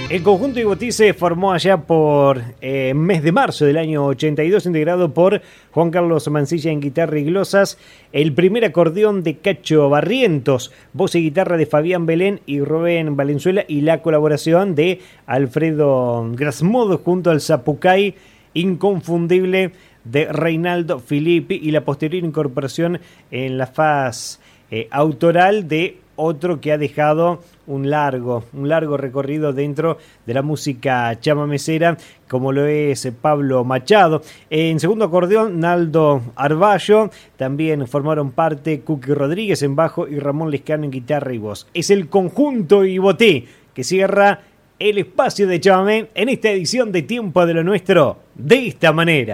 El conjunto Ibotí se formó allá por mes de marzo del año 82, integrado por Juan Carlos Mancilla en guitarra y glosas, el primer acordeón de Cacho Barrientos, voz y guitarra de Fabián Belén y Rubén Valenzuela, y la colaboración de Alfredo Grasmodo junto al zapucay inconfundible de Reinaldo Filippi, y la posterior incorporación en la faz autoral de otro que ha dejado un largo recorrido dentro de la música chamamecera, como lo es Pablo Machado. En segundo acordeón, Naldo Arballo. También formaron parte Cuqui Rodríguez en bajo y Ramón Lescano en guitarra y voz. Es el conjunto Ibotí que cierra el espacio de chamamé en esta edición de Tiempo de lo Nuestro de esta manera.